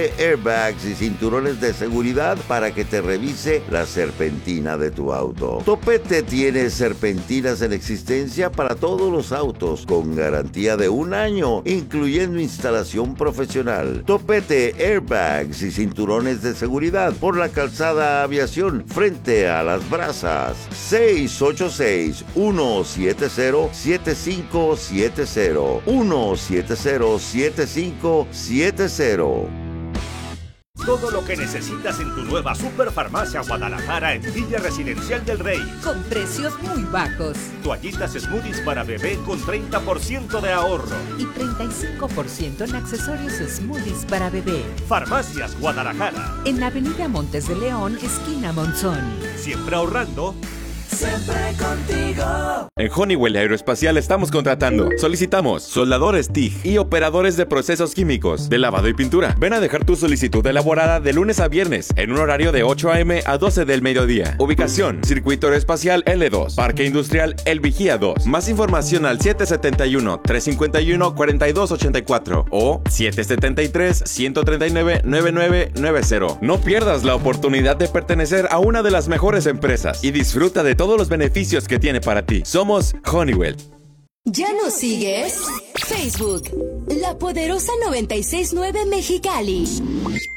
airbags y cinturones de seguridad para que te revise la serpentina de tu auto. Topete tiene serpentinas en existencia para todos los autos con garantía de 1 año, incluyendo instalación profesional. Topete, airbags y cinturones de seguridad por la calzada Aviación frente a Las Brazas. 686-170-7570. 170-7570. Todo lo que necesitas en tu nueva Superfarmacia Guadalajara en Villa Residencial del Rey. Con precios muy bajos. Toallitas Smoothies para bebé con 30% de ahorro. Y 35% en accesorios Smoothies para bebé. Farmacias Guadalajara. En la avenida Montes de León, esquina Monzón. Siempre ahorrando. Siempre contigo. En Honeywell Aeroespacial estamos contratando. Solicitamos soldadores TIG y operadores de procesos químicos, de lavado y pintura. Ven a dejar tu solicitud elaborada de lunes a viernes en un horario de 8 a.m. a 12 del mediodía. Ubicación: Circuito Aeroespacial L2, Parque Industrial El Vigía 2. Más información al 771-351-4284 o 773-139-9990. No pierdas la oportunidad de pertenecer a una de las mejores empresas y disfruta de todos los beneficios que tiene para ti. Somos Honeywell. ¿Ya nos sigues? Facebook, La Poderosa 969 Mexicali.